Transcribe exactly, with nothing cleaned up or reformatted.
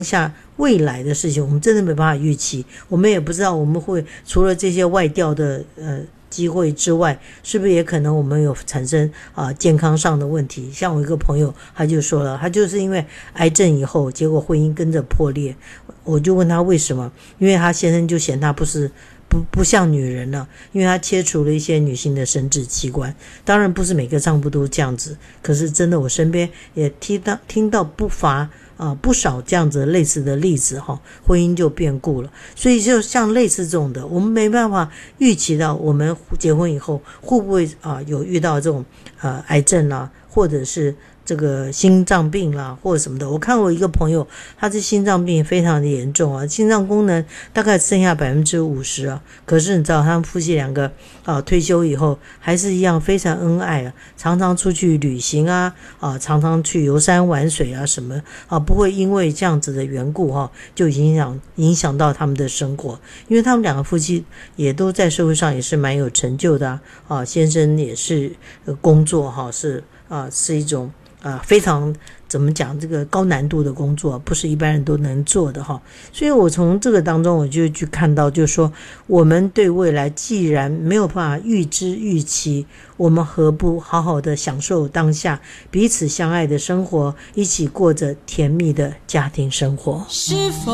下未来的事情，我们真的没办法预期，我们也不知道我们会除了这些外调的呃机会之外，是不是也可能我们有产生啊、呃、健康上的问题。像我一个朋友他就说了，他就是因为癌症以后结果婚姻跟着破裂，我就问他为什么，因为他先生就嫌他不是不不像女人了，因为他切除了一些女性的生殖器官。当然不是每个丈夫都这样子，可是真的我身边也听到听到不乏啊，不少这样子类似的例子哈，婚姻就变故了。所以就像类似这种的，我们没办法预期到我们结婚以后会不会啊有遇到这种呃癌症啦，或者是这个心脏病啦或者什么的。我看我一个朋友，他是心脏病非常的严重啊，心脏功能大概剩下百分之五十啊。可是你知道他们夫妻两个啊退休以后还是一样非常恩爱啊，常常出去旅行啊啊，常常去游山玩水啊什么啊，不会因为这样子的缘故哈、啊、就影响影响到他们的生活。因为他们两个夫妻也都在社会上也是蛮有成就的啊，啊先生也是、呃、工作哈、啊、是啊是一种啊，非常怎么讲，这个高难度的工作不是一般人都能做的哈。所以我从这个当中我就去看到，就是说我们对未来既然没有办法预知预期，我们何不好好的享受当下，彼此相爱的生活，一起过着甜蜜的家庭生活。是否